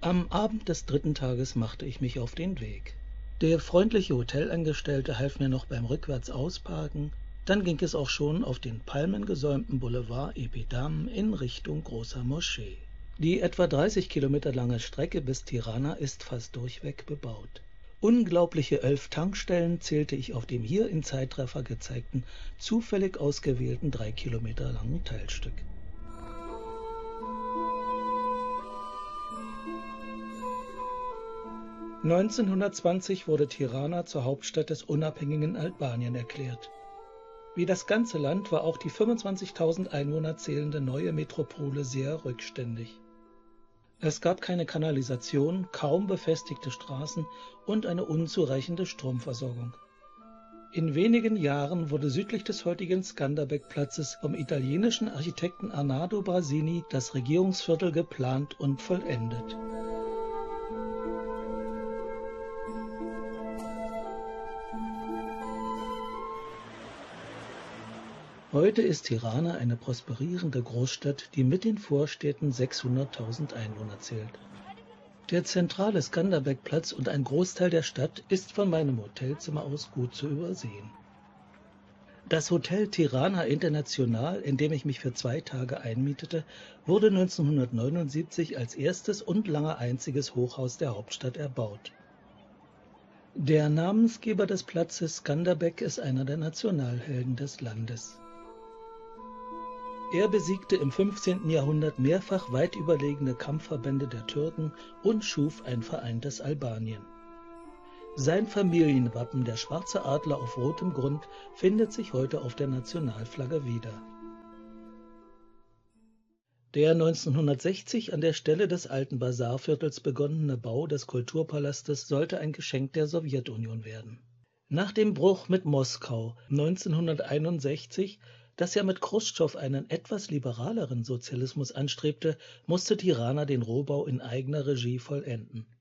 Am Abend des dritten Tages machte ich mich auf den Weg. Der freundliche Hotelangestellte half mir noch beim Rückwärts-Ausparken, dann ging es auch schon auf den palmengesäumten Boulevard Epidam in Richtung Großer Moschee. Die etwa 30 Kilometer lange Strecke bis Tirana ist fast durchweg bebaut. Unglaubliche 11 Tankstellen zählte ich auf dem hier in Zeitraffer gezeigten, zufällig ausgewählten 3 Kilometer langen Teilstück. 1920 wurde Tirana zur Hauptstadt des unabhängigen Albanien erklärt. Wie das ganze Land war auch die 25.000 Einwohner zählende neue Metropole sehr rückständig. Es gab keine Kanalisation, kaum befestigte Straßen und eine unzureichende Stromversorgung. In wenigen Jahren wurde südlich des heutigen Skanderbeg-Platzes vom italienischen Architekten Arnaldo Brasini das Regierungsviertel geplant und vollendet. Heute ist Tirana eine prosperierende Großstadt, die mit den Vorstädten 600.000 Einwohner zählt. Der zentrale Skanderbeg-Platz und ein Großteil der Stadt ist von meinem Hotelzimmer aus gut zu übersehen. Das Hotel Tirana International, in dem ich mich für 2 Tage einmietete, wurde 1979 als erstes und lange einziges Hochhaus der Hauptstadt erbaut. Der Namensgeber des Platzes Skanderbeg ist einer der Nationalhelden des Landes. Er besiegte im 15. Jahrhundert mehrfach weit überlegene Kampfverbände der Türken und schuf ein vereintes Albanien. Sein Familienwappen, der schwarze Adler auf rotem Grund, findet sich heute auf der Nationalflagge wieder. Der 1960 an der Stelle des alten Basarviertels begonnene Bau des Kulturpalastes sollte ein Geschenk der Sowjetunion werden. Nach dem Bruch mit Moskau 1961, das ja mit Chruschtschow einen etwas liberaleren Sozialismus anstrebte, musste Tirana den Rohbau in eigener Regie vollenden.